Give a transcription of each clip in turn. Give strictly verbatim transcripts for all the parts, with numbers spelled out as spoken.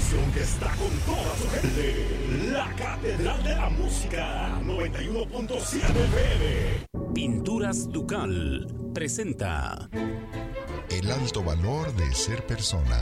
estación que está con toda su gente. La Catedral de la Música, noventa y uno punto siete F M. Pinturas Ducal presenta El alto valor de ser persona.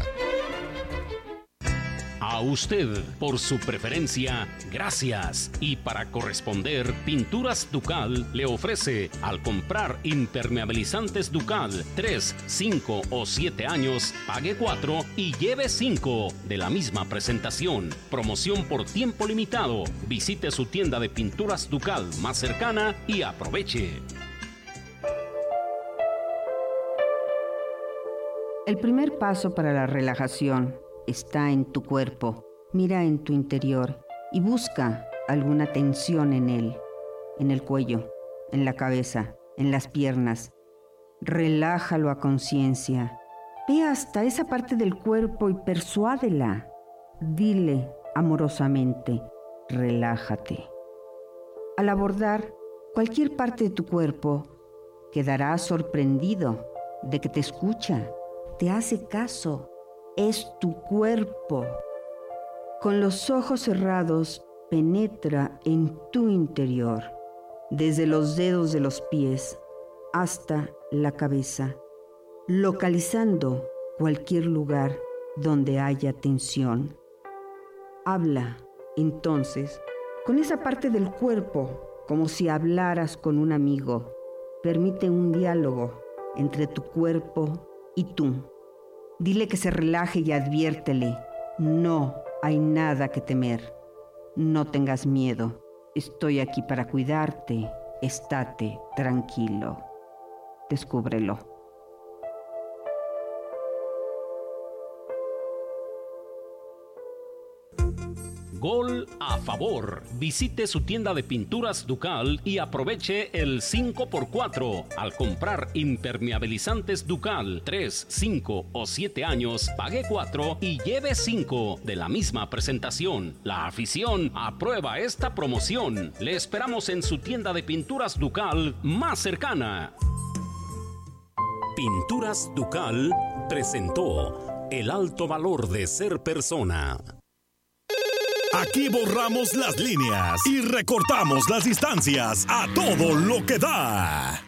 A usted, por su preferencia, gracias. Y para corresponder, Pinturas Ducal le ofrece, al comprar impermeabilizantes Ducal tres, cinco o siete años, pague cuatro y lleve cinco de la misma presentación. Promoción por tiempo limitado. Visite su tienda de Pinturas Ducal más cercana y aproveche. El primer paso para la relajación está en tu cuerpo. Mira en tu interior y busca alguna tensión en él, en el cuello, en la cabeza, en las piernas. Relájalo a conciencia. Ve hasta esa parte del cuerpo y persuádela. Dile amorosamente, relájate. Al abordar cualquier parte de tu cuerpo, quedarás sorprendido de que te escucha, te hace caso. Es tu cuerpo. Con los ojos cerrados, penetra en tu interior, desde los dedos de los pies hasta la cabeza, localizando cualquier lugar donde haya tensión. Habla, entonces, con esa parte del cuerpo, como si hablaras con un amigo. Permite un diálogo entre tu cuerpo y tú. Dile que se relaje y adviértele, no hay nada que temer. No tengas miedo, estoy aquí para cuidarte, estate tranquilo. Descúbrelo. Gol a favor. Visite su tienda de Pinturas Ducal y aproveche el cinco por cuatro. Al comprar impermeabilizantes Ducal tres, cinco o siete años, pague cuatro y lleve cinco de la misma presentación. La afición aprueba esta promoción. Le esperamos en su tienda de Pinturas Ducal más cercana. Pinturas Ducal presentó El alto valor de ser persona. Aquí borramos las líneas y recortamos las distancias a todo lo que da.